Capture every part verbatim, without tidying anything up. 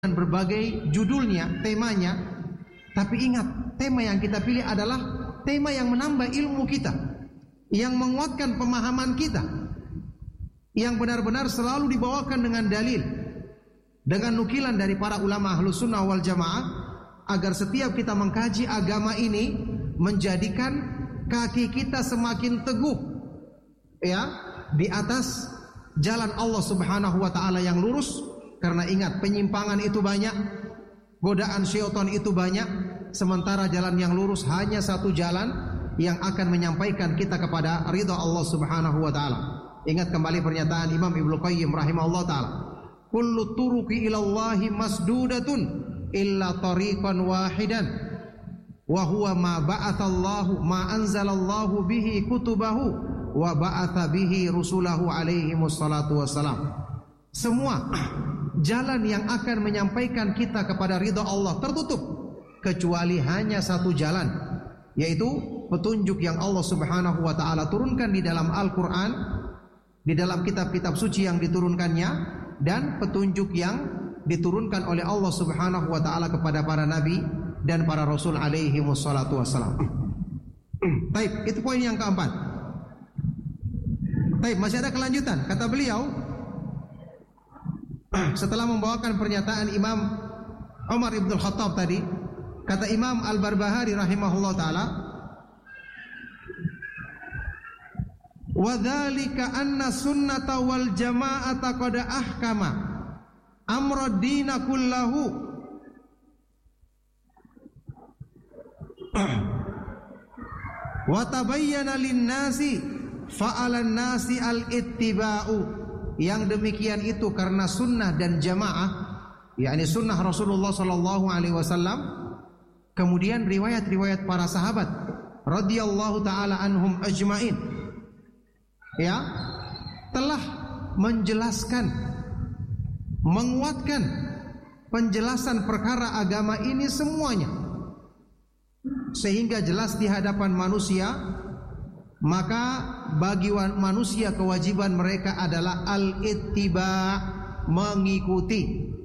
dengan berbagai judulnya, temanya. Tapi ingat, tema yang kita pilih adalah tema yang menambah ilmu kita, yang menguatkan pemahaman kita, yang benar-benar selalu dibawakan dengan dalil, dengan nukilan dari para ulama Ahlus Sunnah wal Jamaah, agar setiap kita mengkaji agama ini menjadikan kaki kita semakin teguh, ya, di atas jalan Allah Subhanahu wa taala yang lurus. Karena ingat, penyimpangan itu banyak, godaan syaitan itu banyak, sementara jalan yang lurus hanya satu jalan yang akan menyampaikan kita kepada ridha Allah Subhanahu wa taala. Ingat kembali pernyataan Imam Ibnu Qayyim rahimahullah taala, kullu turuqi ilallahi masdudatun illa tariqan wahidan wa huwa ma ba'athallahu ma anzalallahu bihi kutubahu wa ba'atha bihi rusulahu alaihi wassalatu wassalam. Semua jalan yang akan menyampaikan kita kepada ridha Allah tertutup, kecuali hanya satu jalan, yaitu petunjuk yang Allah Subhanahu wa taala turunkan di dalam Al-Qur'an, di dalam kitab-kitab suci yang diturunkannya, dan petunjuk yang diturunkan oleh Allah Subhanahu wa taala kepada para nabi dan para rasul alaihi wassalatu wassalam. Baik, itu poin yang keempat. Baik, masih ada kelanjutan. Kata beliau, setelah membawakan pernyataan Imam Umar Ibn Khattab tadi, kata Imam Al-Barbahari rahimahullah ta'ala, wa dzalika anna sunnata wal jama'ata qad ahkama amra dina kullahu wa tabayyana lin-nasi fa'alan nasi al-ittiba'u. Yang demikian itu karena sunnah dan jamaah, yakni sunnah Rasulullah sallallahu alaihi wasallam, kemudian riwayat-riwayat para sahabat radhiyallahu taala anhum ajmain, ya, telah menjelaskan, menguatkan penjelasan perkara agama ini semuanya, sehingga jelas di hadapan manusia. Maka bagi manusia kewajiban mereka adalah al-ittiba', mengikuti.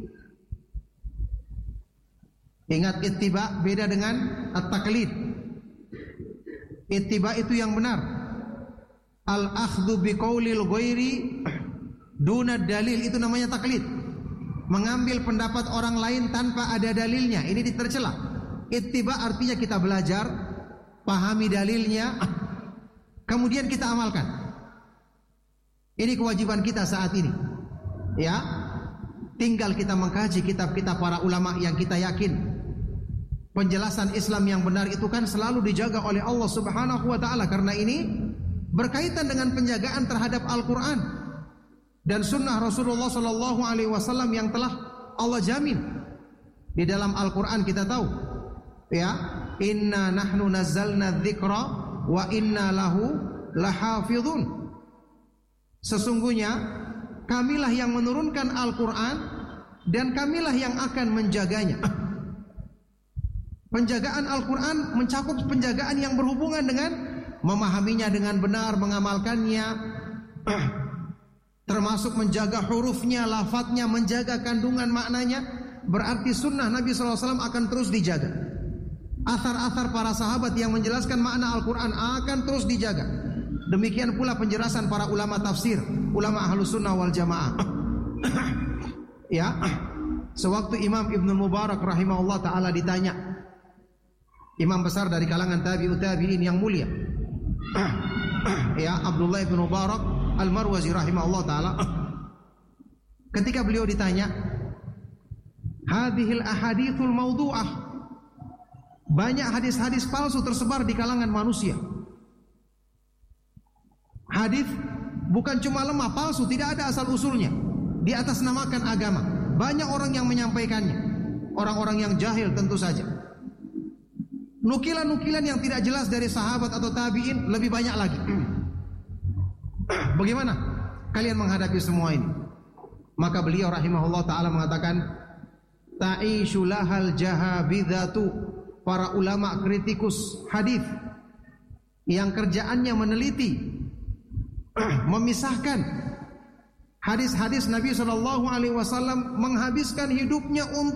Ingat, ittiba' beda dengan at-taqlid. Ittiba' itu yang benar. Al-akhdhu biqaulil ghairi duna dalil, itu namanya taklid. Mengambil pendapat orang lain tanpa ada dalilnya, ini tercela. Ittiba' artinya kita belajar, pahami dalilnya, kemudian kita amalkan. Ini kewajiban kita saat ini, ya. Tinggal kita mengkaji kitab-kitab para ulama yang kita yakin penjelasan Islam yang benar itu kan selalu dijaga oleh Allah Subhanahu wa taala. Karena ini berkaitan dengan penjagaan terhadap Al-Qur'an dan sunnah Rasulullah sallallahu alaihi wasallam yang telah Allah jamin. Di dalam Al-Qur'an kita tahu, ya, inna nahnu nazzalna dzikra wa inna lahu lahafidhun. Sesungguhnya kamilah yang menurunkan Al-Quran dan kamilah yang akan menjaganya. Penjagaan Al-Quran mencakup penjagaan yang berhubungan dengan memahaminya dengan benar, mengamalkannya, termasuk menjaga hurufnya, lafadznya, menjaga kandungan maknanya. Berarti sunnah Nabi sallallahu alaihi wasallam akan terus dijaga. Athar-athar para sahabat yang menjelaskan makna Al-Quran akan terus dijaga. Demikian pula penjelasan para ulama tafsir, ulama Ahlus Sunnah wal Jamaah. Ya, sewaktu Imam Ibnu Mubarak rahimahullah ta'ala ditanya, imam besar dari kalangan tabi'ut tabi'in yang mulia, ya, Abdullah Ibnu Mubarak Al-Marwazi rahimahullah ta'ala, ketika beliau ditanya, hadhil ahadithul mawdu'ah, banyak hadis-hadis palsu tersebar di kalangan manusia. Hadis bukan cuma lemah, palsu, tidak ada asal usulnya, di atas namakan agama. Banyak orang yang menyampaikannya, orang-orang yang jahil tentu saja. Nukilan-nukilan yang tidak jelas dari sahabat atau tabi'in lebih banyak lagi. Bagaimana kalian menghadapi semua ini? Maka beliau rahimahullah ta'ala mengatakan, ta'ishu lahal jahabidhatu. Para ulama kritikus hadis yang kerjaannya meneliti, memisahkan hadis-hadis Nabi Shallallahu Alaihi Wasallam menghabiskan hidupnya untuk